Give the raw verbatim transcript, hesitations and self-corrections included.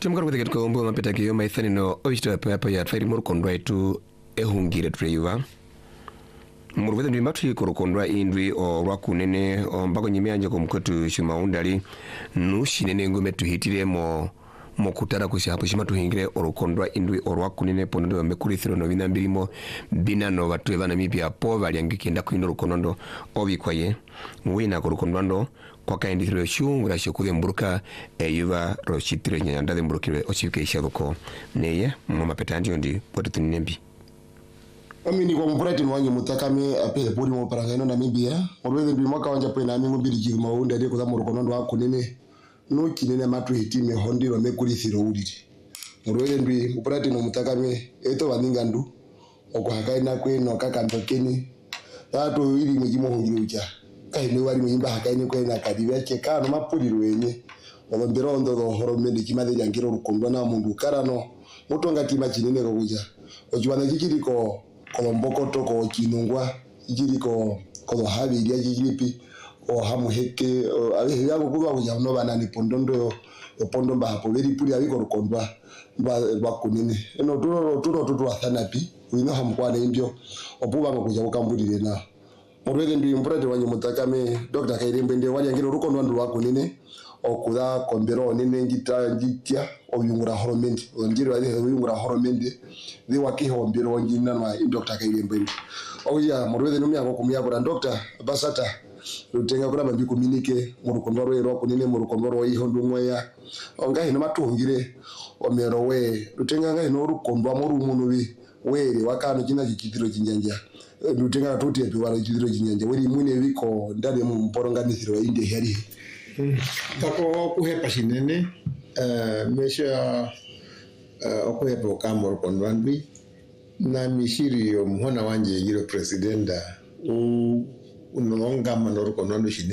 Tumukaro kwete kitko mbo mapeta kiyo maithani no obishito ya pepa ya tfairi muru kondwa itu ehungire tureiva. Muru kwete ndwima tui kuru kondwa indwi o wakunene o mbako nyime anje kumkwetu shumaundali nushi nene ngume tuhitile mo mo kutara kusi hapo shima tuhingire orukondwa indwi orwakunene ponondo mekurithiro no binambirimo bina no batu ebana mibya po bali angikenda kwino rukonondo obikwaye wina kurukondwando kwa kaindithiro shungu la shokule mburuka eyuva roshitire nyanda de mburukire ochike ishabuko neye mu mapeta ndi ndi potu nembi amini kwa mpurati mwanyi mutakame apele pori mo parangano na mibia orweze bi mwaka wanja pe na mingu bili jigma unda de kuza murukonondo akunene no kinene matu hitime hondiro mekurithiro uliri orweze bi mpurati no mutakame eto baningandu okuhakaina kweno kakandokeni tato ili mujimo hongiro ucha kaine wali mwimba hakaine kwena kadiwe cheka no mapuliro wenye obombero ndo do horomende kimade yangiro rukondwa na mundu karano mutonga tima kinene kokuja ochiwana kikiriko kolomboko toko kinungwa kikiriko kolo habi ya kikiripi o hamuheke abe yako kuba kuja no banani pondondo opondo mba hapo beri puli abiko rukondwa ba bakunene eno turo turo tutu athanapi wino hamkwana imbyo opuba ngokuja ukambulire na Murweze ndi mpurati wanyi mutakame Doctor Kairembe ndi wali angiro rukondo ndu wakunene okuza kombero nene ngita ngitya oyungura horomendi ngiro ali oyungura horomendi ndi wakiho mbiro wangina na Doctor Kairembe oya murweze numya ko kumya kura Doctor basata rutenga kura bambi kuminike murukondo rero kunene murukondo ro ihondu moya onga hino matungire omero we rutenga nga hino rukondo amuru munubi were wakano kina kikitiro kinjanja rutenga tuti epi wala kikitiro kinjanja weri mwine wiko ndade mu mporonganithiro inde heri tako kuhepa shinene eh mesha okuhepa okamoro kondwandwi na mishiri yo mhona wanje yiro presidenta u unonga manoro kondwandwi